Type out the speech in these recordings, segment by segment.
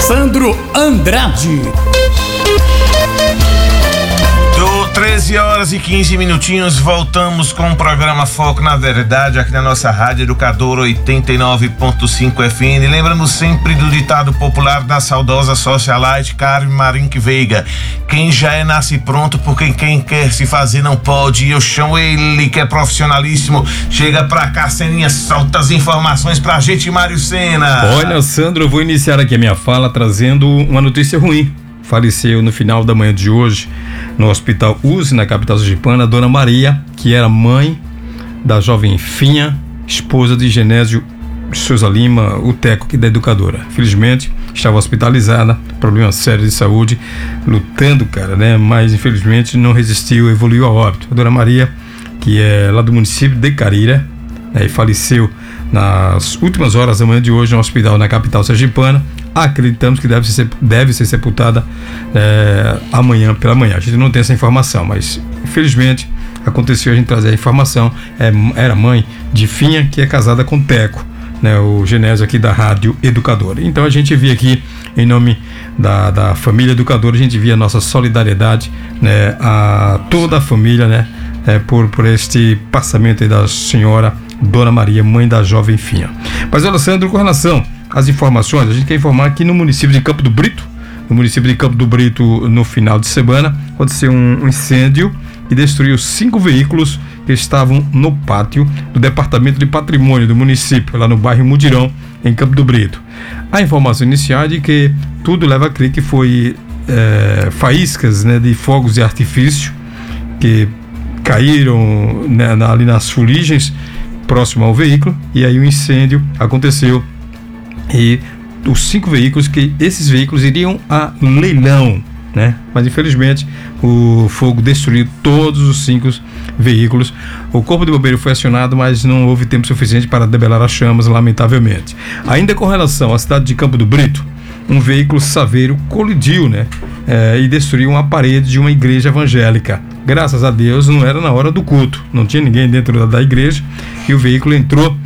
Sandro Andrade. 13 horas e 15 minutinhos, voltamos com o programa Foco na Verdade aqui na nossa Rádio Educador 89.5 FM. Lembrando sempre do ditado popular da saudosa socialite Carmen Marinque Veiga: quem já é nasce pronto, porque quem quer se fazer não pode. E eu chamo ele, que é profissionalíssimo. Chega pra cá, Seninha, solta as informações pra gente, Mário Sena. Olha, Sandro, eu vou iniciar aqui a minha fala trazendo uma notícia ruim. Faleceu no final da manhã de hoje no Hospital USE, na capital sergipana, a Dona Maria, que era mãe da jovem Finha, esposa de Genésio Souza Lima, o Teco, que é da educadora. Infelizmente, estava hospitalizada, problema sério de saúde, lutando, cara, né? Mas infelizmente não resistiu, evoluiu a óbito. A Dona Maria, que é lá do município de Carira, né, e faleceu nas últimas horas da manhã de hoje no hospital na capital sergipana. Acreditamos que deve ser sepultada amanhã pela manhã. A gente não tem essa informação, mas infelizmente aconteceu a gente trazer a informação. Era mãe de Finha, que é casada com Teco, né, o Genésio aqui da Rádio Educadora. Então a gente via aqui, em nome da família educadora, a gente via a nossa solidariedade, né, a toda a família, né, por este passamento aí da senhora Dona Maria, mãe da jovem Finha. Mas, Alessandro, com relação às informações, a gente quer informar que no município de Campo do Brito, no final de semana, aconteceu um incêndio que destruiu 5 veículos que estavam no pátio do Departamento de Patrimônio do município, lá no bairro Mudirão, em Campo do Brito. A informação inicial é de que tudo leva a crer que foi faíscas, né, de fogos de artifício que caíram, né, ali nas fuligens próximo ao veículo, e aí o incêndio aconteceu. E os 5 veículos, esses veículos iriam a leilão, né? Mas infelizmente o fogo destruiu todos os 5 veículos. O corpo de bombeiro foi acionado, mas não houve tempo suficiente para debelar as chamas, lamentavelmente. Ainda com relação à cidade de Campo do Brito, um veículo saveiro colidiu, né? E destruiu uma parede de uma igreja evangélica. Graças a Deus não era na hora do culto, não tinha ninguém dentro da igreja, e o veículo entrou,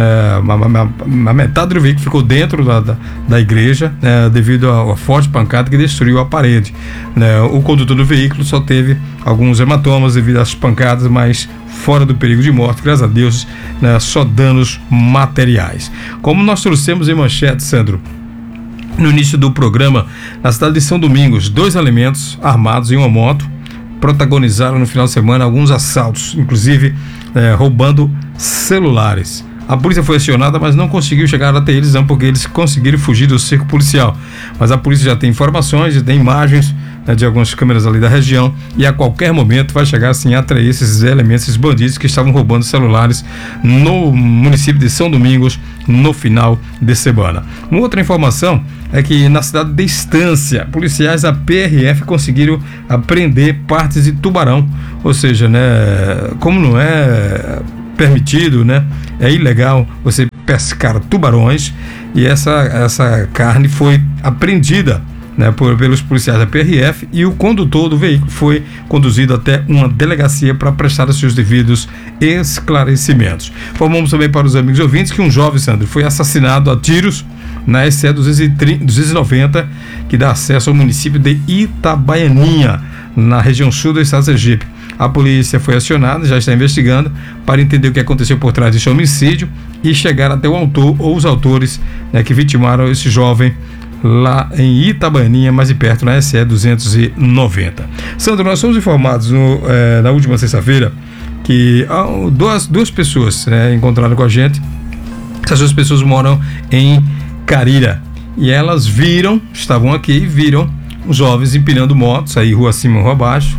a metade do veículo ficou dentro da igreja, devido à forte pancada que destruiu a parede. O condutor do veículo só teve alguns hematomas devido às pancadas, mas fora do perigo de morte, graças a Deus, só danos materiais. Como nós trouxemos em manchete, Sandro, no início do programa, na cidade de São Domingos, 2 elementos armados em uma moto protagonizaram no final de semana alguns assaltos, inclusive roubando celulares. A polícia foi acionada, mas não conseguiu chegar até eles, não, porque eles conseguiram fugir do cerco policial. Mas a polícia já tem informações e tem imagens, né, de algumas câmeras ali da região, e a qualquer momento vai chegar assim a atrair esses elementos, esses bandidos que estavam roubando celulares no município de São Domingos no final de semana. Uma outra informação é que na cidade de Estância, policiais da PRF conseguiram apreender partes de tubarão, ou seja, né, como não é permitido, né, é ilegal você pescar tubarões, e essa carne foi apreendida, né, pelos policiais da PRF, e o condutor do veículo foi conduzido até uma delegacia para prestar os seus devidos esclarecimentos. Informamos também para os amigos ouvintes que um jovem, Sandro, foi assassinado a tiros na SE 290, que dá acesso ao município de Itabaianinha, na região sul do estado de Sergipe. A polícia foi acionada, já está investigando para entender o que aconteceu por trás desse homicídio e chegar até o autor ou os autores, né, que vitimaram esse jovem lá em Itabaianinha, mais de perto, na SE 290. Sandro, nós fomos informados na última sexta-feira que duas pessoas, né, encontraram com a gente. Essas 2 pessoas moram em Carira e elas estavam aqui e viram os jovens empilhando motos aí, rua acima, rua abaixo.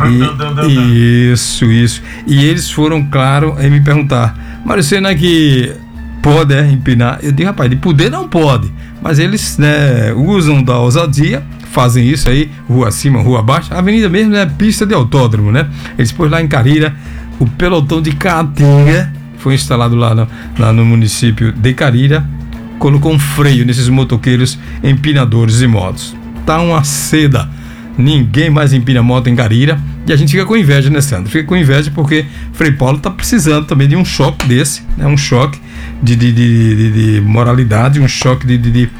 Isso. E eles foram, claro, em me perguntar: Mário Sena, que pode empinar? Eu digo: rapaz, de poder não pode, mas eles, né, usam da ousadia, fazem isso aí, rua acima, rua abaixo. A avenida mesmo é pista de autódromo, né? Eles pôs lá em Carira, o pelotão de Caatinga foi instalado lá no município de Carira, colocou um freio nesses motoqueiros empinadores de motos. Tá uma seda. Ninguém mais empina moto em Carira, e a gente fica com inveja, né, Sandro? Fica com inveja porque Frei Paulo está precisando também de um choque desse, né? Um choque de moralidade, um choque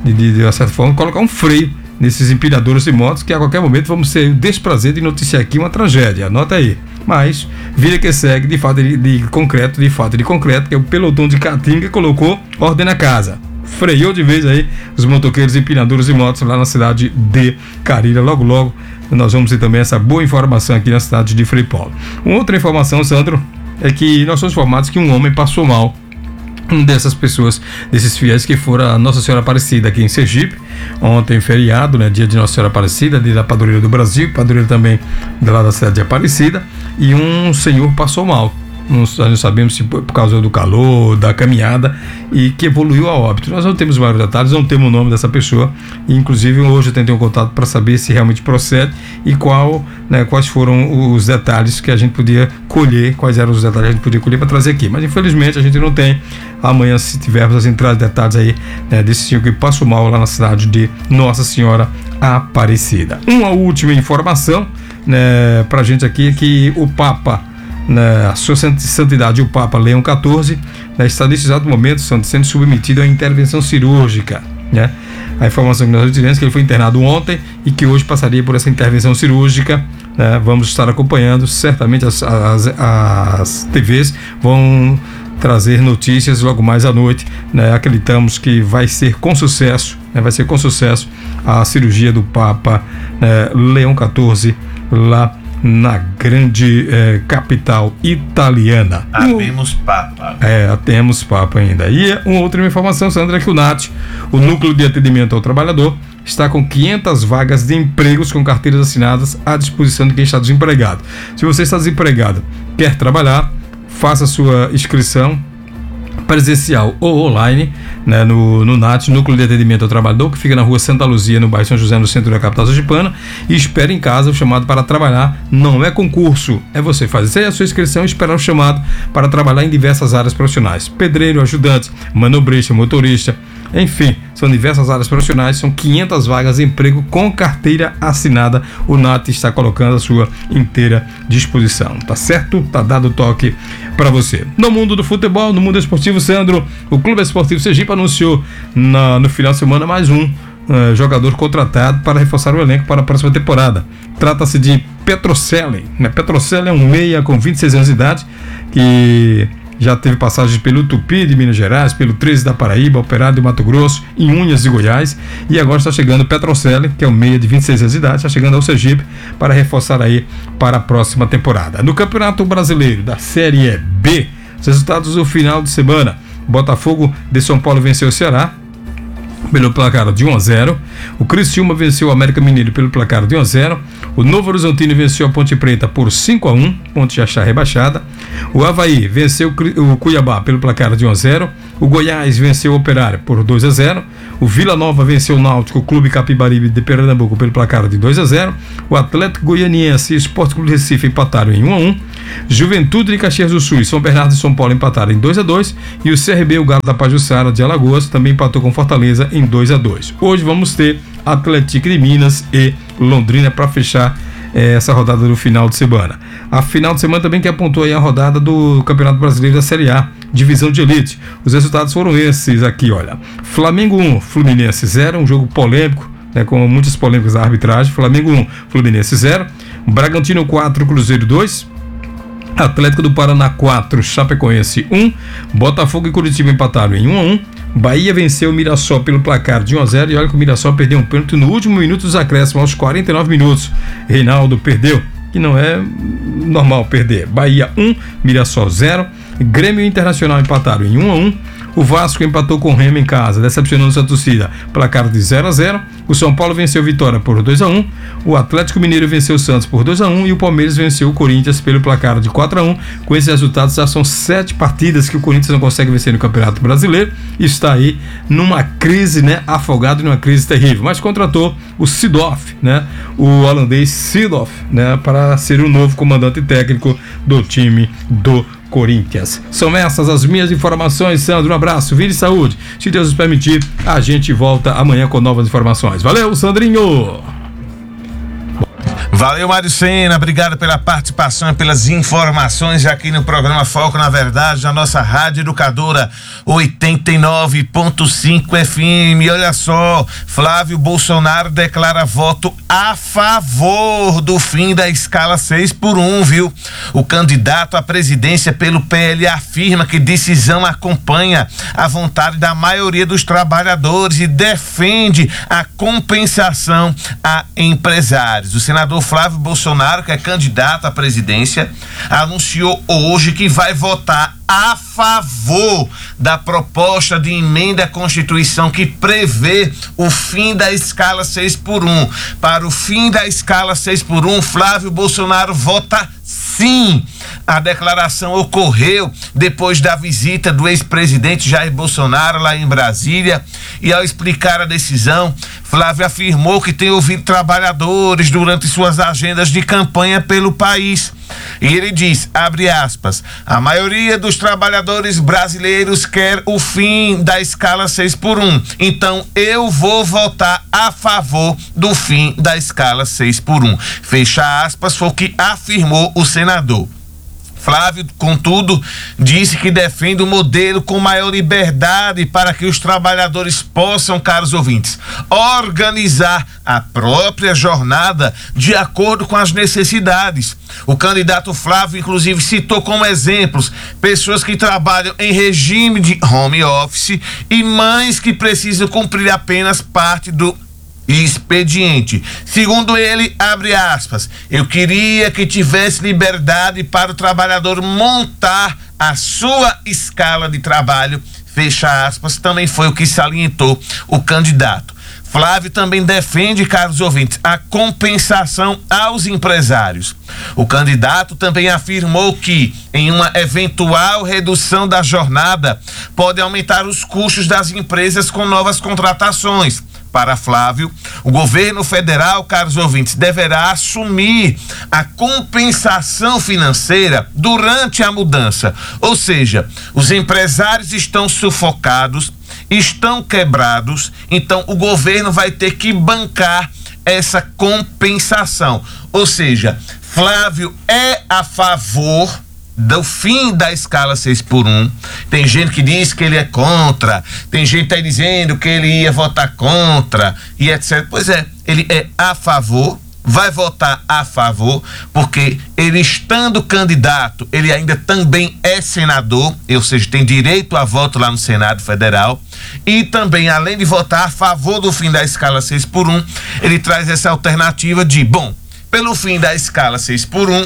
de certa forma, colocar um freio nesses empilhadores de motos, que a qualquer momento vamos ter o desprazer de noticiar aqui uma tragédia, anota aí. Mas, vida que segue, de fato de concreto, que é o pelotão de Caatinga colocou ordem na casa. Freou de vez aí os motoqueiros e empilhadores de motos lá na cidade de Carilha. Logo, logo, nós vamos ter também essa boa informação aqui na cidade de Frei Paulo. Uma outra informação, Sandro, é que nós somos informados que um homem passou mal. Dessas pessoas, desses fiéis que foram a Nossa Senhora Aparecida aqui em Sergipe, ontem feriado, né, dia de Nossa Senhora Aparecida, dia da padroeira do Brasil, padroeira também lá da cidade de Aparecida, e um senhor passou mal. Nós não sabemos se por causa do calor, da caminhada, e que evoluiu a óbito. Nós não temos maiores detalhes, não temos o nome dessa pessoa, e inclusive hoje eu tentei um contato para saber se realmente procede e quais foram os detalhes que a gente podia colher, quais eram os detalhes que a gente podia colher para trazer aqui. Mas infelizmente a gente não tem. Amanhã, se tivermos, a gente traz detalhes aí, né, desse senhor que passou mal lá na cidade de Nossa Senhora Aparecida. Uma última informação, né, para a gente aqui é que o Papa, a sua santidade, o Papa Leão XIV, né, está nesse exato momento sendo submetido a intervenção cirúrgica, né? A informação que nós tivemos é que ele foi internado ontem e que hoje passaria por essa intervenção cirúrgica, né? Vamos estar acompanhando, certamente as TVs vão trazer notícias logo mais à noite, né? Acreditamos que vai ser com sucesso, né? Vai ser com sucesso a cirurgia do Papa Leão XIV lá na grande capital italiana. Temos Papa. Temos Papa ainda. E uma outra informação, Sandra, é que o NAT, o Núcleo de Atendimento ao Trabalhador, está com 500 vagas de empregos com carteiras assinadas à disposição de quem está desempregado. Se você está desempregado, quer trabalhar, faça sua inscrição presencial ou online, né, no NAT, Núcleo de Atendimento ao Trabalhador, que fica na rua Santa Luzia, no bairro São José, no centro da capital sergipana, e espere em casa o chamado para trabalhar. Não é concurso, é você fazer a sua inscrição e esperar o chamado para trabalhar em diversas áreas profissionais: pedreiro, ajudante, manobrista, motorista, enfim, são diversas áreas profissionais, são 500 vagas de emprego com carteira assinada. O NAT está colocando a sua inteira disposição, tá certo? Tá dado o toque para você. No mundo do futebol, no mundo esportivo, Sandro, o Clube Esportivo Sergipe anunciou no final de semana mais um jogador contratado para reforçar o elenco para a próxima temporada. Trata-se de Petrocelli, né? Petrocelli é um meia com 26 anos de idade que já teve passagens pelo Tupi de Minas Gerais, pelo 13 da Paraíba, Operário de Mato Grosso, em Unhas de Goiás, e agora está chegando Petrocelli, que é um meia de 26 anos de idade, está chegando ao Sergipe para reforçar aí para a próxima temporada. No Campeonato Brasileiro da Série B, os resultados do final de semana: Botafogo de São Paulo venceu o Ceará pelo placar de 1-0. O Criciúma venceu o América Mineiro pelo placar de 1-0. O Novo Horizontino venceu a Ponte Preta por 5-1, Ponte já está rebaixada. O Avaí venceu o Cuiabá pelo placar de 1-0. O Goiás venceu o Operário por 2-0. O Vila Nova venceu o Náutico Clube Capibaribe de Pernambuco pelo placar de 2-0. O Atlético Goianiense e o Sport Clube Recife empataram em 1-1. Juventude de Caxias do Sul e São Bernardo de São Paulo empataram em 2-2. E o CRB, o Galo da Pajuçara de Alagoas, também empatou com Fortaleza em 2-2. Hoje vamos ter Atlético de Minas e Londrina para fechar essa rodada do final de semana. A final de semana também que apontou aí a rodada do Campeonato Brasileiro da Série A, Divisão de Elite. Os resultados foram esses aqui, olha: Flamengo 1, Fluminense 0, um jogo polêmico, né, com muitas polêmicas da arbitragem. Flamengo 1, Fluminense 0. Bragantino 4, Cruzeiro 2. Atlético do Paraná 4, Chapecoense 1. Botafogo e Curitiba empataram em 1-1. Bahia venceu o Mirassol pelo placar de 1-0, e olha que o Mirassol perdeu um pênalti no último minuto dos acréscimos, aos 49 minutos. Reinaldo perdeu, que não é normal perder. Bahia 1, Mirassol 0. Grêmio e Internacional empataram em 1-1. O Vasco empatou com o Remo em casa, decepcionando sua torcida, placar de 0-0. O São Paulo venceu o Vitória por 2-1. O Atlético Mineiro venceu o Santos por 2-1 e o Palmeiras venceu o Corinthians pelo placar de 4-1. Com esses resultados, já são 7 partidas que o Corinthians não consegue vencer no Campeonato Brasileiro. Está aí numa crise, né, afogado numa crise terrível. Mas contratou o Seedorf, né, o holandês Seedorf, né, para ser o novo comandante técnico do time do Corinthians. São essas as minhas informações, Sandro. Um abraço, vida e saúde. Se Deus nos permitir, a gente volta amanhã com novas informações. Valeu, Sandrinho! Valeu, Mário Sena, obrigado pela participação e pelas informações aqui no programa Foco na Verdade, na nossa Rádio Educadora 89.5 FM. Olha só, Flávio Bolsonaro declara voto a favor do fim da escala 6x1, viu? O candidato à presidência pelo PL afirma que decisão acompanha a vontade da maioria dos trabalhadores e defende a compensação a empresários. O senador Flávio Bolsonaro, que é candidato à presidência, anunciou hoje que vai votar a favor da proposta de emenda à Constituição que prevê o fim da escala 6x1. Para o fim da escala 6x1, Flávio Bolsonaro vota sim. A declaração ocorreu depois da visita do ex-presidente Jair Bolsonaro lá em Brasília, e ao explicar a decisão, Flávio afirmou que tem ouvido trabalhadores durante suas agendas de campanha pelo país. E ele diz, abre aspas, a maioria dos trabalhadores brasileiros quer o fim da escala 6x1, então eu vou votar a favor do fim da escala 6x1. Fecha aspas, foi o que afirmou o senador. Flávio, contudo, disse que defende um modelo com maior liberdade para que os trabalhadores possam, caros ouvintes, organizar a própria jornada de acordo com as necessidades. O candidato Flávio, inclusive, citou como exemplos pessoas que trabalham em regime de home office e mães que precisam cumprir apenas parte do expediente. Segundo ele, abre aspas, eu queria que tivesse liberdade para o trabalhador montar a sua escala de trabalho, fecha aspas, também foi o que salientou o candidato. Flávio também defende, caros ouvintes, a compensação aos empresários. O candidato também afirmou que, em uma eventual redução da jornada, pode aumentar os custos das empresas com novas contratações. Para Flávio, o governo federal, caros ouvintes, deverá assumir a compensação financeira durante a mudança. Ou seja, os empresários estão sufocados, estão quebrados, então o governo vai ter que bancar essa compensação. Ou seja, Flávio é a favor do fim da escala 6x1. Tem gente que diz que ele é contra, tem gente que está dizendo que ele ia votar contra e etc. Pois é, ele é a favor, vai votar a favor, porque ele estando candidato, ele ainda também é senador, ou seja, tem direito a voto lá no Senado Federal, e também, além de votar a favor do fim da escala 6x1, ele traz essa alternativa de, bom, pelo fim da escala 6x1,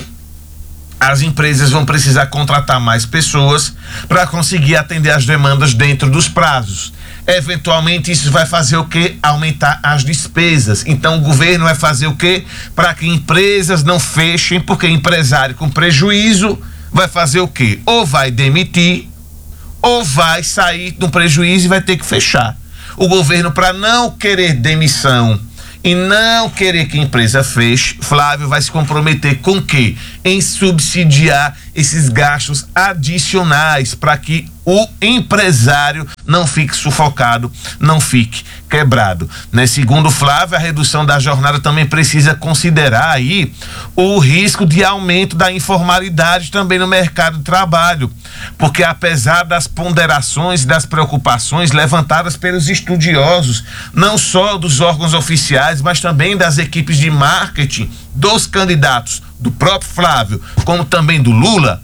as empresas vão precisar contratar mais pessoas para conseguir atender as demandas dentro dos prazos. Eventualmente isso vai fazer o quê? Aumentar as despesas. Então o governo vai fazer o quê? Para que empresas não fechem, porque empresário com prejuízo vai fazer o quê? Ou vai demitir, ou vai sair no prejuízo e vai ter que fechar. O governo, para não querer demissão e não querer que a empresa feche, Flávio vai se comprometer com o quê? Em subsidiar esses gastos adicionais para que o empresário não fique sufocado, não fique quebrado, né? Segundo Flávio, a redução da jornada também precisa considerar aí o risco de aumento da informalidade também no mercado de trabalho, porque apesar das ponderações e das preocupações levantadas pelos estudiosos, não só dos órgãos oficiais, mas também das equipes de marketing dos candidatos, do próprio Flávio, como também do Lula,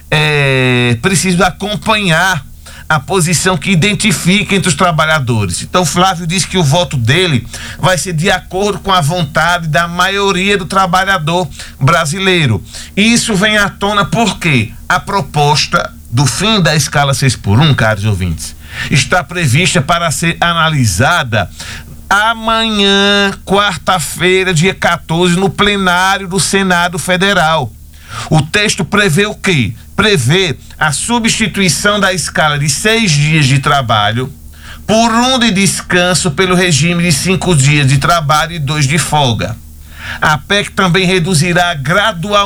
preciso acompanhar a posição que identifica entre os trabalhadores. Então Flávio diz que o voto dele vai ser de acordo com a vontade da maioria do trabalhador brasileiro. E isso vem à tona porque a proposta do fim da escala 6x1, caros ouvintes, está prevista para ser analisada amanhã, quarta-feira, dia 14, no plenário do Senado Federal. O texto prevê o quê? Prevê a substituição da escala de 6 dias de trabalho por um de descanso pelo regime de 5 dias de trabalho e 2 de folga. A PEC também reduzirá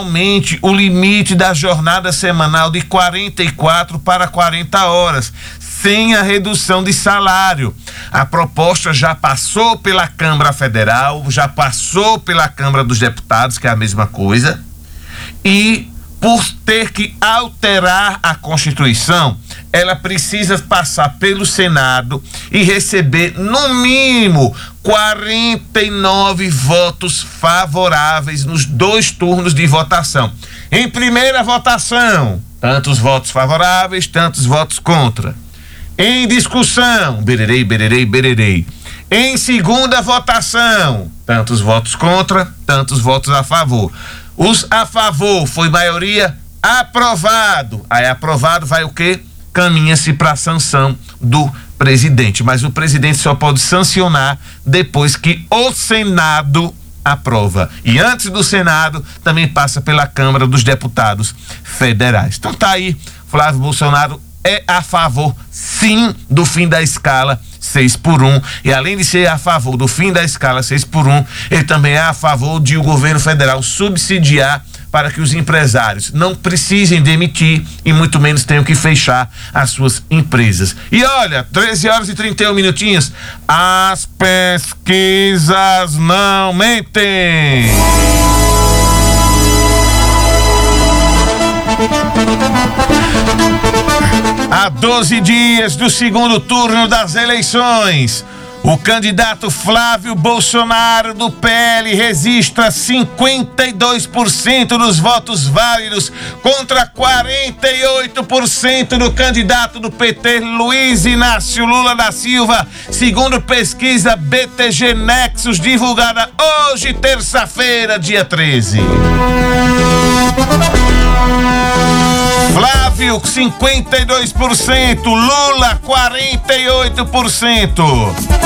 gradualmente o limite da jornada semanal de 44 para 40 horas, sem a redução de salário. A proposta já passou pela Câmara Federal, já passou pela Câmara dos Deputados, que é a mesma coisa, e por ter que alterar a Constituição, ela precisa passar pelo Senado e receber, no mínimo, 49 votos favoráveis nos 2 turnos de votação. Em primeira votação, tantos votos favoráveis, tantos votos contra. Em discussão, bererei, bererei, bererei. Em segunda votação, tantos votos contra, tantos votos a favor. Os a favor foi maioria, aprovado. Aí aprovado vai o quê? Caminha-se para a sanção do presidente. Mas o presidente só pode sancionar depois que o Senado aprova. E antes do Senado, também passa pela Câmara dos Deputados Federais. Então tá aí, Flávio Bolsonaro é a favor, sim, do fim da escala 6x1. E além de ser a favor do fim da escala 6x1, ele também é a favor de o governo federal subsidiar para que os empresários não precisem demitir e muito menos tenham que fechar as suas empresas. E olha, 13h31, as pesquisas não mentem. Há 12 dias do segundo turno das eleições, o candidato Flávio Bolsonaro do PL registra 52% dos votos válidos contra 48% do candidato do PT, Luiz Inácio Lula da Silva, segundo pesquisa BTG Nexus, divulgada hoje, terça-feira, dia 13. Flávio, 52%, Lula, 48%.